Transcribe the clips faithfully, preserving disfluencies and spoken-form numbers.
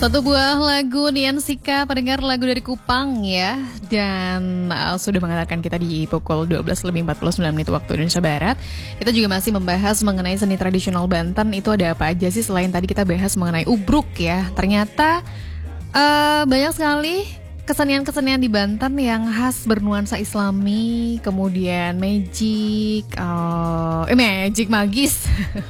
Satu buah lagu Nian Sika, pendengar lagu dari Kupang ya. Dan uh, sudah mengantarkan kita di pukul dua belas lebih empat puluh sembilan menit waktu Indonesia Barat. Kita juga masih membahas mengenai seni tradisional Banten. Itu ada apa aja sih selain tadi kita bahas mengenai ubruk ya. Ternyata uh, banyak sekali kesenian-kesenian di Banten yang khas bernuansa Islami, kemudian magic, uh, eh magic magis,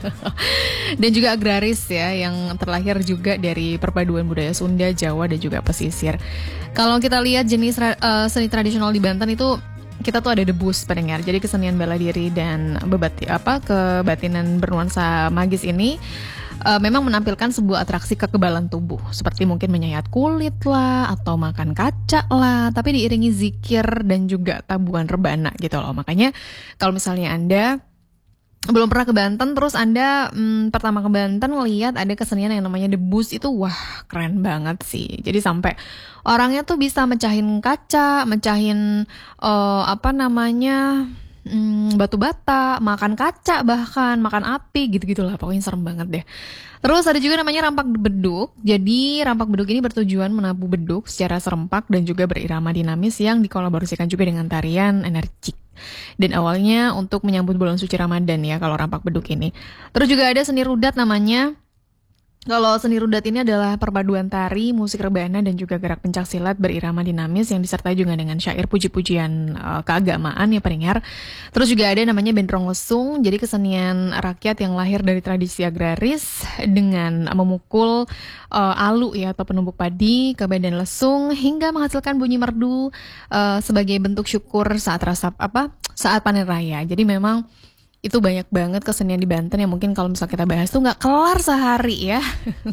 dan juga agraris ya, yang terlahir juga dari perpaduan budaya Sunda, Jawa, dan juga pesisir. Kalau kita lihat jenis uh, seni tradisional di Banten itu, kita tuh ada debus pendengar. Jadi kesenian bela diri dan bebati apa kebatinan bernuansa magis ini Uh, memang menampilkan sebuah atraksi kekebalan tubuh, seperti mungkin menyayat kulit lah, atau makan kaca lah, tapi diiringi zikir dan juga tabuhan rebana gitu loh. Makanya kalau misalnya Anda belum pernah ke Banten, terus Anda hmm, pertama ke Banten ngelihat ada kesenian yang namanya debus, itu wah keren banget sih. Jadi sampai orangnya tuh bisa mecahin kaca, mecahin uh, apa namanya Hmm, batu bata, makan kaca, bahkan makan api, gitu-gitulah. Pokoknya serem banget deh. Terus ada juga namanya rampak beduk. Jadi rampak beduk ini bertujuan menabuh beduk secara serempak dan juga berirama dinamis yang dikolaborasikan juga dengan tarian energik. Dan awalnya untuk menyambut bulan suci Ramadan ya kalau rampak beduk ini. Terus juga ada seni rudat namanya. Kalau seni rudat ini adalah perpaduan tari, musik rebana, dan juga gerak pencak silat berirama dinamis yang disertai juga dengan syair puji-pujian uh, keagamaan ya pendengar. Terus juga ada namanya bentrong lesung, jadi kesenian rakyat yang lahir dari tradisi agraris dengan memukul uh, alu ya atau penumbuk padi ke badan lesung hingga menghasilkan bunyi merdu uh, sebagai bentuk syukur saat rasa apa saat panen raya. Jadi memang itu banyak banget kesenian di Banten yang mungkin kalau misalnya kita bahas tuh nggak kelar sehari ya.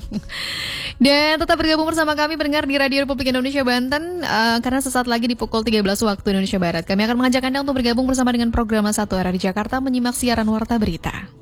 Dan tetap bergabung bersama kami pendengar di Radio Republik Indonesia Banten, uh, karena sesaat lagi di pukul tiga belas waktu Indonesia Barat kami akan mengajak Anda untuk bergabung bersama dengan program Satu Arah di Jakarta menyimak siaran Warta Berita.